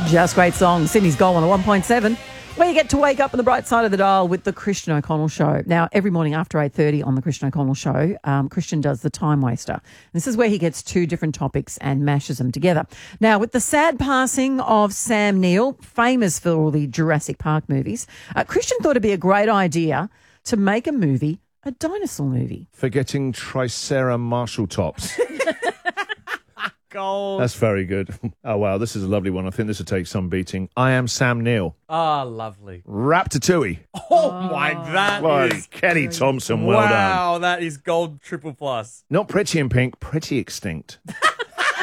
Just great song. Sydney's Goal on a 1.7. Where you get to wake up on the bright side of the dial with the Christian O'Connell Show. Now, every morning after 8:30 on the Christian O'Connell Show, Christian does the Time Waster. This is where he gets two different topics and mashes them together. Now, with the sad passing of Sam Neill, famous for all the Jurassic Park movies, Christian thought it'd be a great idea to make a movie, a dinosaur movie. Forgetting Tricera Marshall tops. Gold. That's very good. Oh, wow, this is a lovely one. I think this will take some beating. I am Sam Neill. Ah, lovely. Ratatouille. Oh, my, that Well, is... Kenny Thompson, well done. Wow, that is gold triple plus. Not Pretty in Pink, Pretty Extinct.